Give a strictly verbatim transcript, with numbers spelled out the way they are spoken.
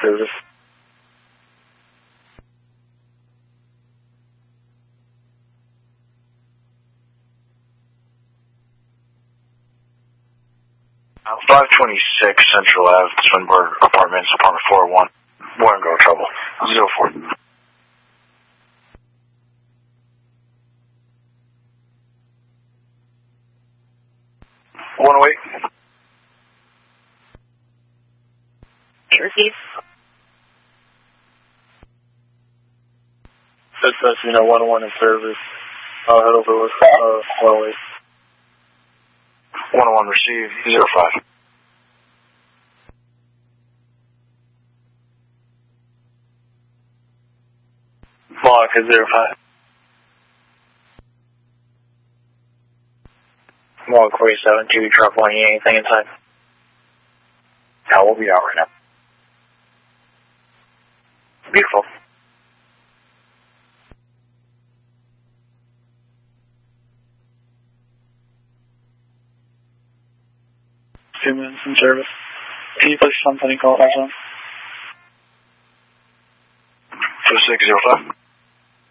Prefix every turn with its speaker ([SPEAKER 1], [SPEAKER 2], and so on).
[SPEAKER 1] service.
[SPEAKER 2] Uh, five twenty-six Central Ave, Swinburne Apartments, apartment four oh one. Warren Go Trouble. Zero four. one oh eight.
[SPEAKER 3] Turkey.
[SPEAKER 1] That's, that's, you know, one oh one in service. I'll head over with, uh, one oh eight.
[SPEAKER 2] one oh one received, zero five.
[SPEAKER 1] Block is zero five. one forty-seven, two, drop one, you need anything inside?
[SPEAKER 2] Yeah, we'll be out right now.
[SPEAKER 1] Beautiful. Two minutes in service. Can you push something call back on?
[SPEAKER 2] two six zero five.